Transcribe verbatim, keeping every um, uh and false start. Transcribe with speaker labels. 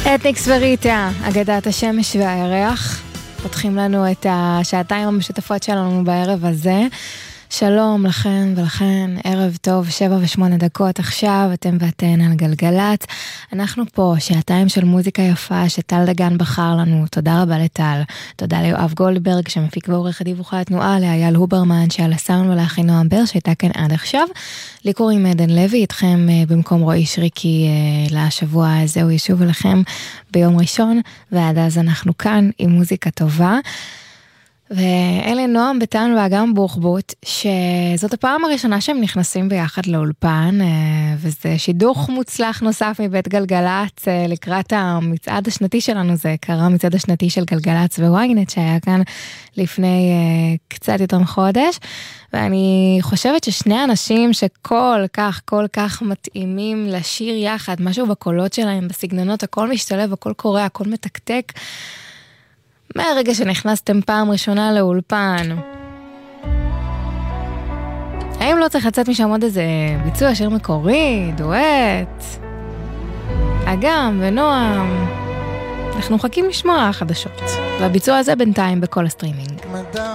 Speaker 1: אתניקס וריטה, אגדת השמש והירח, פותחים לנו את השעתיים המשותפות שלנו בערב הזה. שלום לכם ולכן, ערב טוב, שבע ושמונה דקות עכשיו, אתם ואתן על גלגלת. אנחנו פה, שעתיים של מוזיקה יפה שטל דגן בחר לנו, תודה רבה לטל, תודה ליואב גולדברג שמפיק ועורך דיווחי התנועה, לאייל הוברמן שעל הסאונד ולאחי נועם בר שהייתה כאן עד עכשיו, לי קוראים עדן לוי, איתכם במקום רועי שריקי לשבוע הזה, הוא ישוב אליכם ביום ראשון, ועד אז אנחנו כאן עם מוזיקה טובה. ואלה נועם בטן ואגם בוחבוט, שזאת הפעם הראשונה שהם נכנסים ביחד לאולפן, וזה שידוך מוצלח נוסף מבית גלגלץ לקראת המצעד השנתי שלנו. זה קרה המצעד השנתי של גלגלץ וויינט שהיה כאן לפני קצת יותר מחודש, ואני חושבת ששני אנשים שכל כך כל כך מתאימים לשיר יחד, משהו בקולות שלהם, בסגנונות, הכל משתלב, הכל קורה, הכל מתקתק, מהרגע שנכנסתם פעם ראשונה לאולפן. האם לא צריך לצאת משם עוד איזה ביצוע שיר מקורי, דואט? אגם ונועם, אנחנו מחכים לשמוע חדשות, והביצוע הזה בינתיים בכל הסטרימינג.